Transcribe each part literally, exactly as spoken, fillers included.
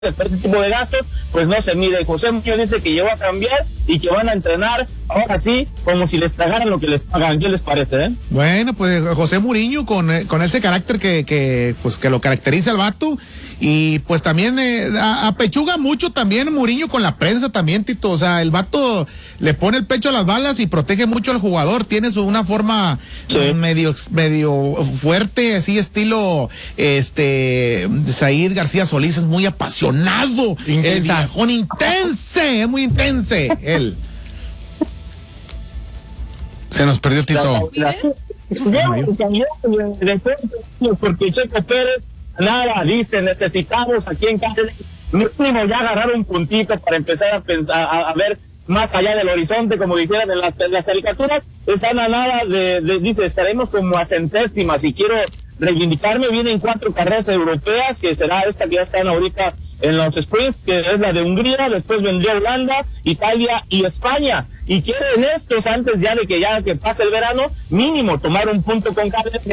este tipo de gastos, pues no se mide. José Muñoz dice que llegó a cambiar y que van a entrenar ahora sí, como si les pagaran lo que les pagan. ¿Qué les parece, eh? Bueno, pues José Mourinho con, con ese carácter que, que, pues, que lo caracteriza al vato. Y pues también eh, apechuga mucho también Mourinho con la prensa también, Tito. O sea, el vato le pone el pecho a las balas y protege mucho al jugador. Tiene su, una forma sí. medio, medio fuerte, así estilo este Said García Solís, es muy apasionado. El sajón intense, es muy intense él. Se nos perdió Tito. Porque Checo Pérez nada, dice, necesitamos aquí en Cárdenas mínimo ya agarrar un puntito para empezar a pensar, a, a ver más allá del horizonte, como dijeran en las, en las caricaturas. Están a nada de, de, dice, estaremos como a centésimas y quiero reivindicarme. Vienen cuatro carreras europeas, que será esta que ya están ahorita en los sprints, que es la de Hungría, después vendría Holanda, Italia y España, y quieren estos antes ya de que ya que pase el verano, mínimo tomar un punto con Cárdenas.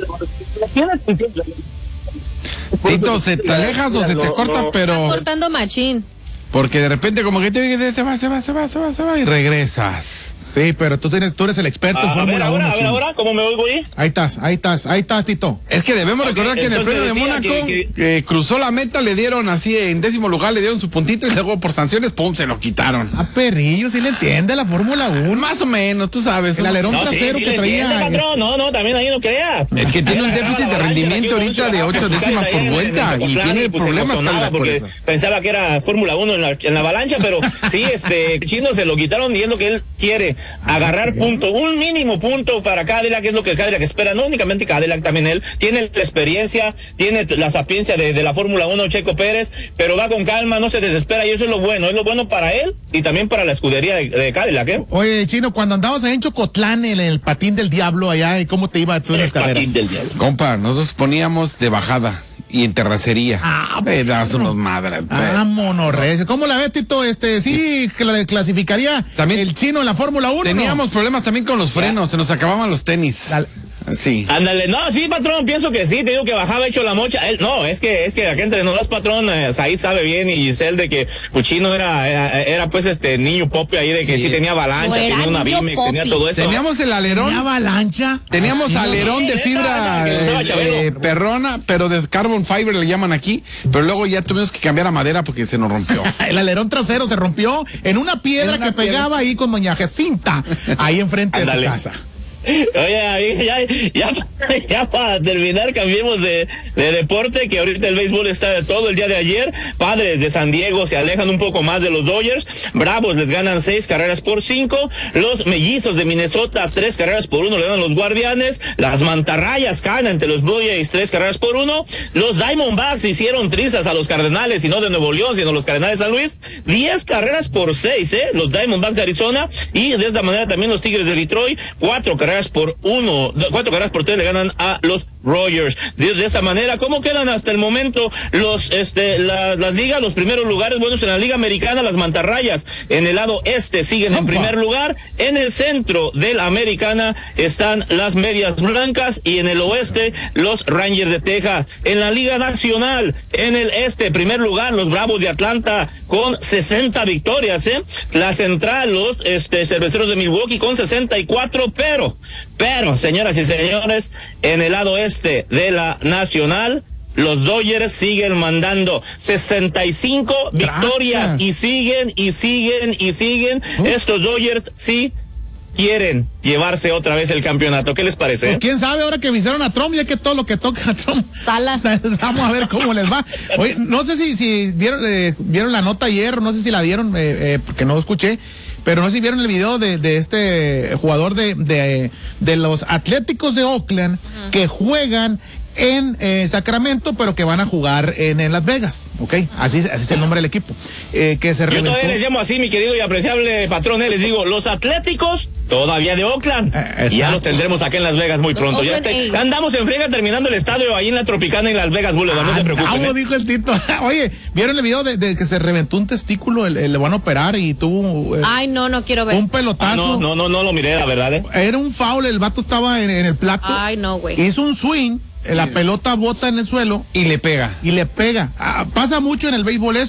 Tito, se te alejas o se te corta, pero... Está cortando machín. Porque de repente como que te se va, se va, se va, se va, se va y regresas. Sí, pero tú tienes, tú eres el experto en Fórmula uno. A ver, ahora, ¿cómo me oigo ahí? Ahí estás, ahí estás, ahí estás, Tito. Es que debemos okay, recordar que en el premio de Mónaco, que, que... que cruzó la meta, le dieron así en décimo lugar, le dieron su puntito y luego por sanciones, pum, se lo quitaron. Ah, perrillo, sí le entiende la Fórmula uno. Más o menos, tú sabes. El alerón no, trasero sí, sí que traía. Entiende, patrón. No, no, también ahí no crea. Es que tiene un déficit de rendimiento ahorita de ocho décimas por vuelta y tiene problemas porque pensaba que era Fórmula uno en la, en la avalancha, pero sí, este, Chino se lo quitaron y es lo que él quiere, agarrar punto, un mínimo punto para Cadillac, que es lo que Cadillac espera, no únicamente Cadillac, también él, tiene la experiencia, tiene la sapiencia de, de la Fórmula uno, Checo Pérez, pero va con calma, no se desespera, y eso es lo bueno, es lo bueno para él y también para la escudería de, de Cadillac, ¿eh? Oye, Chino, cuando andabas ahí en Chocotlán, en el patín del diablo allá, ¿y cómo te iba tú en las carreras? Patín del diablo. Compa, nosotros poníamos de bajada y en terracería. Ah, me das unos madres. Ah, monorres. ¿Cómo la ves, Tito? Este, sí, clasificaría también el Chino en la Fórmula uno. Teníamos ¿no? problemas también con los frenos, ¿Ya? se nos acababan los tenis. Dale. Sí. Ándale, no, sí, patrón, pienso que sí, te digo que bajaba hecho la mocha. Él, no, es que, es que acá entre nosotros, patrón, eh, Said sabe bien y Giselle de que Puchino era, era, era pues este niño popi ahí de que sí, sí tenía avalancha, no tenía una Bimex, tenía todo eso. Teníamos el alerón. ¿Tenía avalancha? Teníamos ah, alerón de fibra eh, eh, perrona, pero de carbon fiber le llaman aquí, pero luego ya tuvimos que cambiar a madera porque se nos rompió. El alerón trasero se rompió en una piedra en una que piedra. pegaba ahí con doña Jacinta, ahí enfrente de su casa. Oye, ya, ya, ya para terminar, cambiemos de, de deporte, que ahorita el béisbol está de todo el día de ayer. Padres de San Diego se alejan un poco más de los Dodgers. Bravos les ganan seis carreras por cinco. Los Mellizos de Minnesota, tres carreras por uno le dan los Guardianes. Las Mantarrayas caen ante los Blue Jays, tres carreras por uno. Los Diamondbacks hicieron trizas a los Cardenales, y no de Nuevo León, sino los Cardenales de San Luis. Diez carreras por seis, eh, los Diamondbacks de Arizona. Y de esta manera también los Tigres de Detroit, cuatro carreras por uno, cuatro carreras por tres le ganan a los Rogers. De, de esta manera, ¿cómo quedan hasta el momento los, este, la, las ligas? Los primeros lugares, bueno, en la Liga Americana, las Mantarrayas en el lado este siguen en primer lugar. En el centro de la Americana están las Medias Blancas y en el oeste los Rangers de Texas. En la Liga Nacional, en el este, primer lugar, los Bravos de Atlanta con sesenta victorias, ¿eh? La Central, los este, Cerveceros de Milwaukee con sesenta y cuatro, pero, pero, señoras y señores, en el lado este de la Nacional, los Dodgers siguen mandando sesenta y cinco victorias y siguen y siguen y siguen. ¿Oh? Estos Dodgers sí quieren llevarse otra vez el campeonato. ¿Qué les parece? Pues quién sabe, ahora que visaron a Trump, ya que todo lo que toca a Trump sala. Vamos a ver cómo les va. Oye, no sé si, si vieron, eh, vieron la nota ayer, no sé si la dieron, eh, eh, porque no escuché. Pero no sé si vieron el video de, de este jugador de, de, de los Atléticos de Oakland, uh-huh, que juegan en eh, Sacramento, pero que van a jugar en, en Las Vegas, ¿ok? Así, así es el nombre del equipo. Eh, que se Yo reventó. Todavía les llamo así, mi querido y apreciable patrón, eh, les digo, los Atléticos todavía de Oakland. Eh, y ya los tendremos acá en Las Vegas muy los pronto. Ya te, andamos en friega terminando el estadio ahí en la Tropicana en Las Vegas Boulevard, ah, no te preocupes. Vamos, eh. dijo el Tito. Oye, ¿vieron el video de, de que se reventó un testículo? El, el, le van a operar y tuvo... Eh, Ay, no, no quiero ver. Un pelotazo. Ah, no, no, no, no lo miré, la verdad, eh. Era un foul, el vato estaba en, en el plato. Ay, no, güey. Hizo un swing la pelota bota en el suelo y le pega. y le pega. Ah, pasa mucho en el béisbol eso.